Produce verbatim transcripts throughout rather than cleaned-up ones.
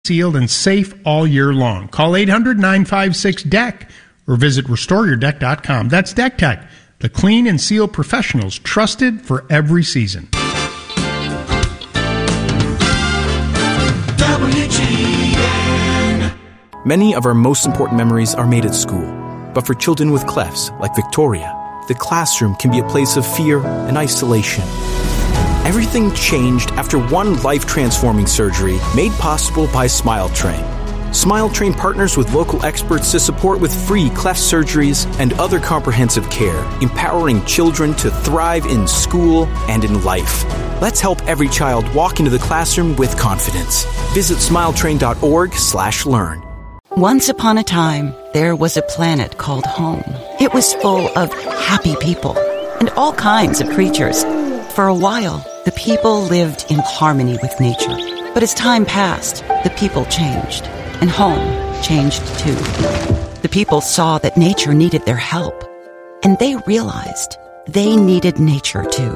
sealed and safe all year long. Call eight hundred nine five six D E C K or visit restore your deck dot com. That's Deck Tech, the clean and seal professionals trusted for every season. W G N. Many of our most important memories are made at school. But for children with clefts, like Victoria, the classroom can be a place of fear and isolation. Everything changed after one life-transforming surgery made possible by SmileTrain. SmileTrain partners with local experts to support with free cleft surgeries and other comprehensive care, empowering children to thrive in school and in life. Let's help every child walk into the classroom with confidence. Visit smiletrain.org slash learn. Once upon a time, there was a planet called home. It was full of happy people and all kinds of creatures. For a while, the people lived in harmony with nature. But as time passed, the people changed, and home changed too. The people saw that nature needed their help, and they realized they needed nature too.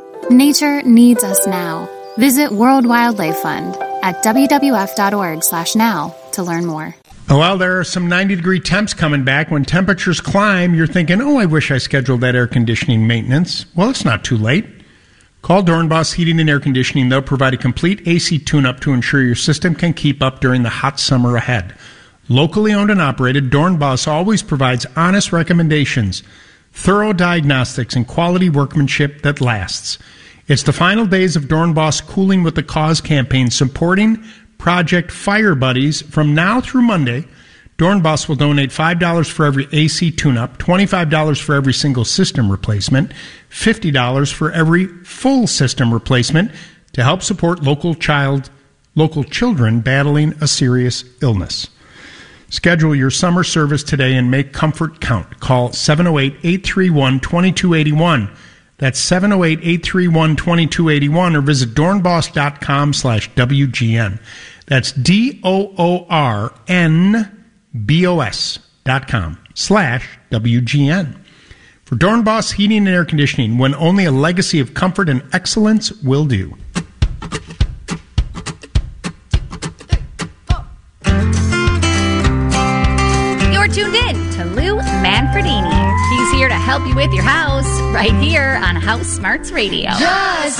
Nature needs us now. Visit World Wildlife Fund at wwf.org slash now to learn more. Well, there are some ninety-degree temps coming back. When temperatures climb, you're thinking, oh, I wish I scheduled that air conditioning maintenance. Well, it's not too late. Call Dornbos Heating and Air Conditioning. They'll provide a complete A C tune-up to ensure your system can keep up during the hot summer ahead. Locally owned and operated, Dornbos always provides honest recommendations, thorough diagnostics, and quality workmanship that lasts. It's the final days of Dornbos Cooling with the Cause campaign supporting Project Fire Buddies. From now through Monday, Dornbos will donate five dollars for every A C tune-up, twenty-five dollars for every single system replacement, fifty dollars for every full system replacement to help support local child, local children battling a serious illness. Schedule your summer service today and make comfort count. Call seven oh eight, eight three one, two two eight one. That's seven oh eight, eight three one, two two eight one or visit dornbos.com slash WGN. That's D O O R N B O S dot com slash W G N. For Dornbos Heating and Air Conditioning, when only a legacy of comfort and excellence will do. You're tuned in to Lou Manfredini. He's here to help you with your house right here on House Smarts Radio. Just